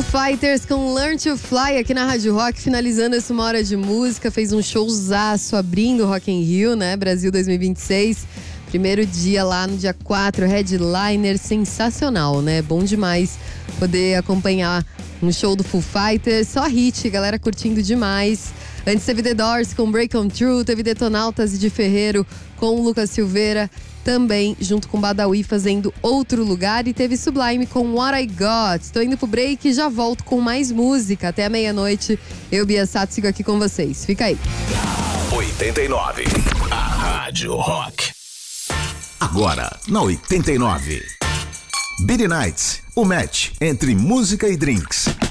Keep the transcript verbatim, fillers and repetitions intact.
Foo Fighters com Learn to Fly aqui na Rádio Rock, finalizando essa uma hora de música. Fez um showzaço abrindo o Rock in Rio, né? Brasil dois mil e vinte e seis. Primeiro dia lá no dia quatro, headliner sensacional, né? Bom demais poder acompanhar um show do Foo Fighters. Só hit, galera curtindo demais. Antes teve The Doors com Break On Through, teve Detonautas e de Ferreiro com o Lucas Silveira, também junto com Badawi fazendo Outro Lugar, e teve Sublime com What I Got. Estou indo pro break e já volto com mais música. Até a meia-noite, eu, Bia Sato, sigo aqui com vocês. Fica aí. oitenta e nove, a Rádio Rock. Agora, na oitenta e nove. Beat Nights, o match entre música e drinks.